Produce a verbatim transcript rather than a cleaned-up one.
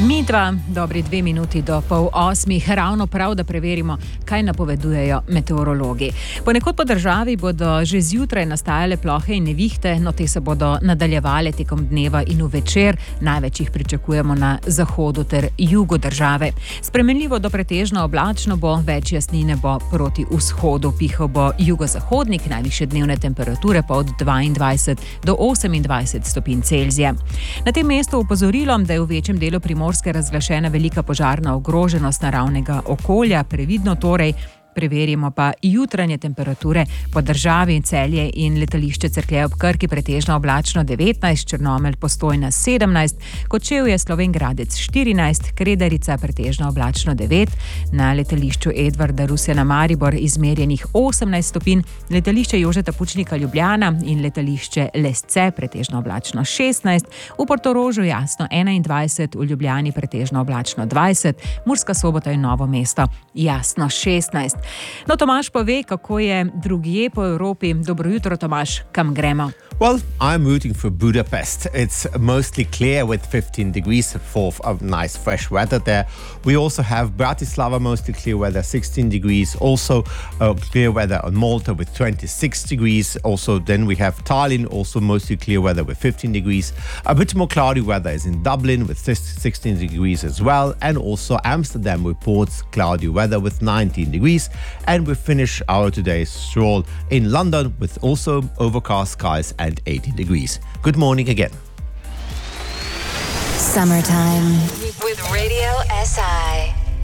Mi dva, dobri dve minuti do pol osmih, ravno prav, da preverimo, kaj napovedujejo meteorologi. Ponekod po državi bodo že zjutraj nastajale plohe in nevihte, no te se bodo nadaljevale tekom dneva in v večer. Največ jih pričakujemo na zahodu ter jugu države. Spremenljivo do pretežno oblačno bo, več jasnine bo proti vzhodu. Pihal bo jugozahodnik, najvišje dnevne temperature pa od dvaindvajset do osemindvajset stopinj Celzija. Na tem mestu opozorilo, da je v večjem delu Primorske razglašena velika požarna ogroženost naravnega okolja, previdno torej. Preverimo pa jutranje temperature po državi. Celje in letališče Cerklje ob Krki pretežno oblačno devetnajst, Črnomelj, Postojna sedemnajst, Kočevje, Slovenj Gradec štirinajst, Kredarica pretežno oblačno devet, na letališču Edvarda Rusjana Maribor izmerjenih osemnajst stopinj, letališče Jožeta Pučnika Ljubljana in letališče Lesce pretežno oblačno šestnajst, v Portorožu jasno enaindvajset, v Ljubljani pretežno oblačno dvajset, Murska Sobota in Novo mesto jasno šestnajst. No, Tomaž pove, kako je drugje po Evropi. Dobro jutro, Tomaž, kam gremo? Well, I'm rooting for Budapest. It's mostly clear with fifteen degrees, full of nice fresh weather there. We also have Bratislava, mostly clear weather, sixteen degrees. Also uh, clear weather on Malta with twenty-six degrees. Also then we have Tallinn, also mostly clear weather with fifteen degrees. A bit more cloudy weather is in Dublin with sixteen degrees as well. And also Amsterdam reports cloudy weather with nineteen degrees. And we finish our today's stroll in London with also overcast skies and eighteen degrees. Good morning again. Summertime with Radio S I.